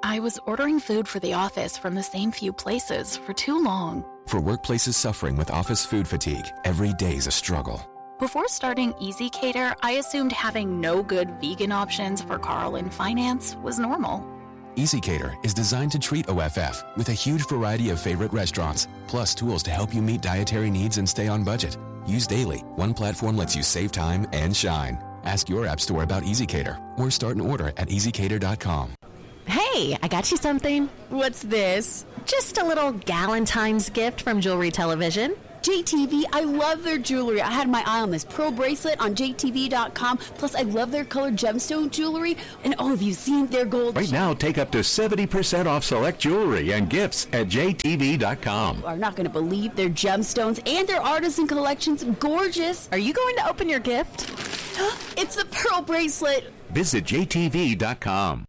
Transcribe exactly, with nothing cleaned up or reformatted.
I was ordering food for the office from the same few places for too long. For workplaces suffering with office food fatigue, every day's a struggle. Before starting Easy Cater, I assumed having no good vegan options for Carl in finance was normal. Easy Cater is designed to treat O F F with a huge variety of favorite restaurants, plus tools to help you meet dietary needs and stay on budget. Used daily, one platform lets you save time and shine. Ask your app store about Easy Cater or start an order at easy cater dot com. Hey, I got you something. What's this? Just a little Galentine's gift from Jewelry Television. J T V, I love their jewelry. I had my eye on this pearl bracelet on J T V dot com. Plus, I love their colored gemstone jewelry. And oh, have you seen their gold? Right now, take up to seventy percent off select jewelry and gifts at J T V dot com. You are not going to believe their gemstones and their artisan collections. Gorgeous. Are you going to open your gift? It's the pearl bracelet. Visit J T V dot com.